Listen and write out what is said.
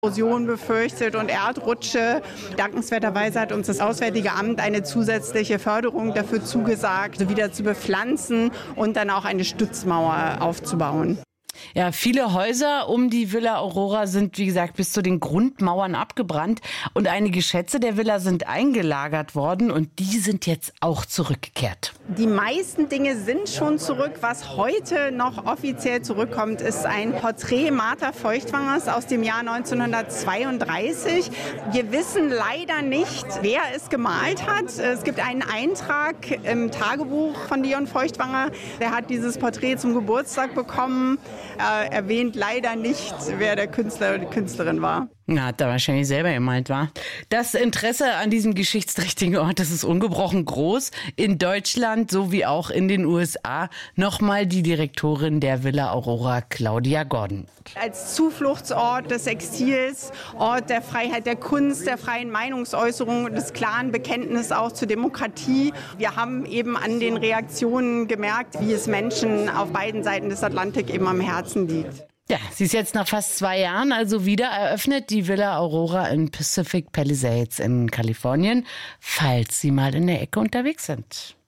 Erosion befürchtet und Erdrutsche. Dankenswerterweise hat uns das Auswärtige Amt eine zusätzliche Förderung dafür zugesagt, wieder zu bepflanzen und dann auch eine Stützmauer aufzubauen. Ja, viele Häuser um die Villa Aurora sind, wie gesagt, bis zu den Grundmauern abgebrannt. Und einige Schätze der Villa sind eingelagert worden und die sind jetzt auch zurückgekehrt. Die meisten Dinge sind schon zurück. Was heute noch offiziell zurückkommt, ist ein Porträt Martha Feuchtwangers aus dem Jahr 1932. Wir wissen leider nicht, wer es gemalt hat. Es gibt einen Eintrag im Tagebuch von Dion Feuchtwanger. Der hat dieses Porträt zum Geburtstag bekommen. Er erwähnt leider nicht, wer der Künstler oder die Künstlerin war. Na, hat er wahrscheinlich selber gemalt, war. Das Interesse an diesem geschichtsträchtigen Ort, das ist ungebrochen groß. In Deutschland sowie auch in den USA. Nochmal die Direktorin der Villa Aurora, Claudia Gordon. Als Zufluchtsort des Exils, Ort der Freiheit der Kunst, der freien Meinungsäußerung und des klaren Bekenntnisses auch zur Demokratie. Wir haben eben an den Reaktionen gemerkt, wie es Menschen auf beiden Seiten des Atlantik eben am Herzen liegt. Ja, sie ist jetzt nach fast 2 Jahren also wieder eröffnet, die Villa Aurora in Pacific Palisades in Kalifornien, falls Sie mal in der Ecke unterwegs sind.